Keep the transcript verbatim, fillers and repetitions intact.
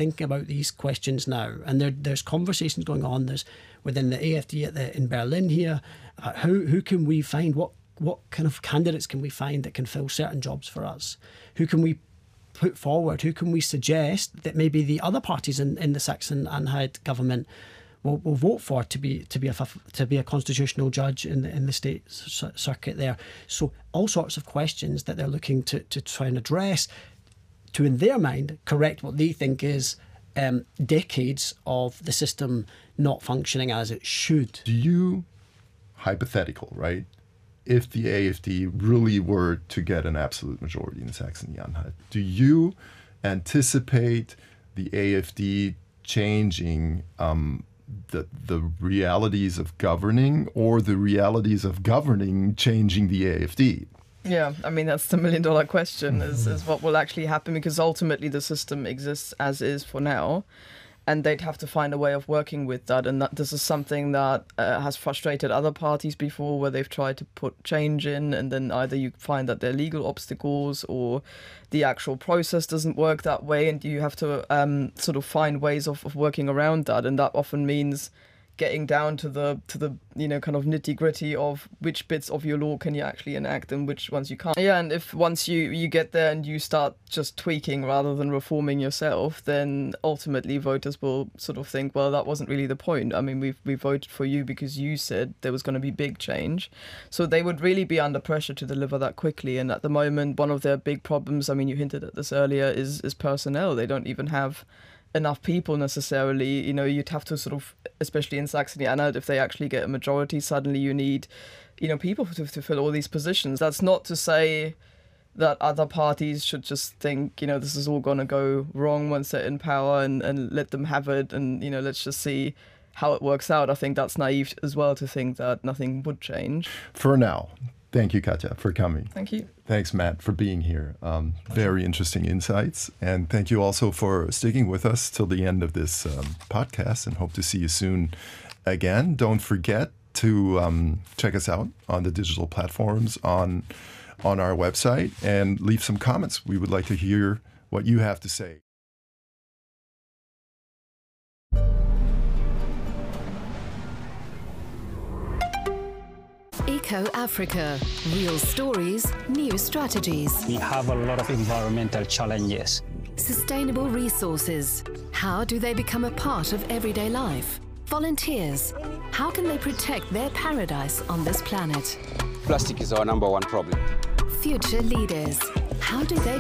thinking about these questions now, and there, there's conversations going on. There's within the A F D at the, in Berlin here. Uh, how who can we find what what kind of candidates can we find that can fill certain jobs for us? Who can we put forward? Who can we suggest that maybe the other parties in, in the Saxony-Anhalt government will, will vote for to be to be a to be a constitutional judge in the in the state circuit there? So all sorts of questions that they're looking to to try and address, to in their mind correct what they think is um, decades of the system not functioning as it should. Do you, hypothetical, right? If the A F D really were to get an absolute majority in Saxony-Anhalt, do you anticipate the A F D changing um, the the realities of governing, or the realities of governing changing the A F D? Yeah, I mean, that's the million dollar question, is, is what will actually happen, because ultimately the system exists as is for now. And they'd have to find a way of working with that. And that this is something that uh, has frustrated other parties before, where they've tried to put change in, and then either you find that there are legal obstacles or the actual process doesn't work that way, and you have to um, sort of find ways of, of working around that. And that often means getting down to the to the you know kind of nitty gritty of which bits of your law can you actually enact and which ones you can't. Yeah, and if once you you get there and you start just tweaking rather than reforming yourself, then ultimately voters will sort of think, well, that wasn't really the point. I mean, we we voted for you because you said there was going to be big change. So they would really be under pressure to deliver that quickly. And at the moment, one of their big problems, I mean, you hinted at this earlier, is is personnel. They don't even have enough people necessarily. You know, you'd have to sort of, especially in Saxony-Anhalt, if they actually get a majority, suddenly you need, you know, people to, to fill all these positions. That's not to say that other parties should just think, you know, this is all going to go wrong once they're in power, and, and let them have it, and, you know, let's just see how it works out. I think that's naive as well to think that nothing would change. For now. Thank you, Katja, for coming. Thank you. Thanks, Matt, for being here. Um, very interesting insights. And thank you also for sticking with us till the end of this um, podcast, and hope to see you soon again. Don't forget to um, check us out on the digital platforms on, on our website, and leave some comments. We would like to hear what you have to say. Eco Africa. Real stories, new strategies. We have a lot of environmental challenges. Sustainable resources. How do they become a part of everyday life? Volunteers. How can they protect their paradise on this planet? Plastic is our number one problem. Future leaders. How do they